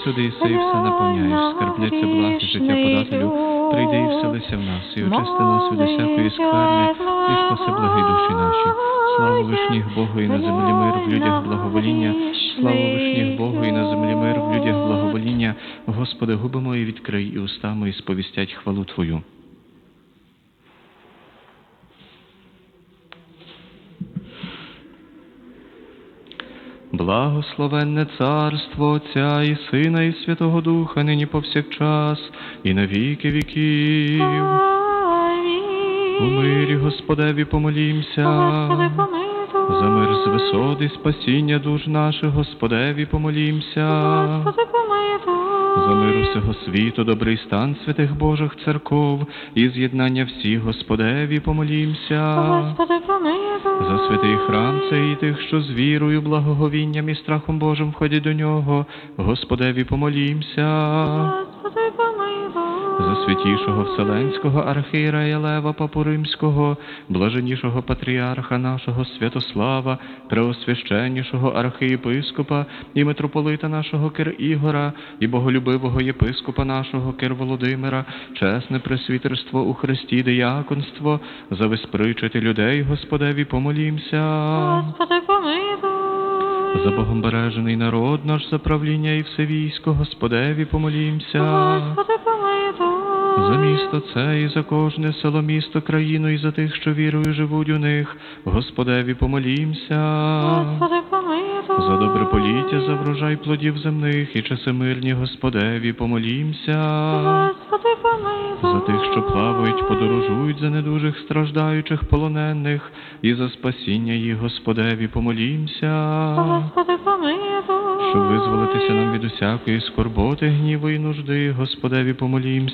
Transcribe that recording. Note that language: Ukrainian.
всюди єси і все наповняєш, скарбниця благ і життя подателю, прийди і вселися в нас, і очисти нас від усякої скверни, і спаси благи душі наші. Слава вишніх Богу і на землі мир, в людях благовоління, слава вишніх Богу і на землі мир, в людях благовоління. Господи, губи мої відкрий, і уста мої сповістять хвалу Твою. Благословенне Царство Отця і Сина і Святого Духа, нині повсякчас, і на віки віків. У мирі Господеві помолімся. За мир з висот і спасіння душ наших Господеві помолімся. За мир усього світу, добрий стан святих Божих церков і з'єднання всіх Господеві помолімся. За святий храм цей і тих, що з вірою, благоговінням і страхом Божим входять до нього, Господеві помолімся. За святішого Вселенського архієрея Лева Папу Римського, блаженнішого патріарха нашого Святослава, преосвященнішого архієпископа і митрополита нашого Кир Ігора, і боголюбивого єпископа нашого Кир Володимира, чесне пресвітерство у Христі, дияконство, за виспричити людей, Господеві помолімся. Господи, помилуй. За богомбережений народ наш, за правління і все військо, Господеві помолімся. Господи, помилуй. За місто це і за кожне село, місто, країну і за тих, що вірою живуть у них, Господеві помолімся. Господи, помилуй. За добре поліття, за врожай плодів земних і часи мирні, Господеві помолімся. Господи, помилуй. За тих, що плавають, подорожують, за недужих, страждаючих, полонених, і за спасіння їх, Господеві помолімся. Господи, помилуй. Щоб визволитися нам від усякої скорботи, гніву і нужди, Господеві помолімся.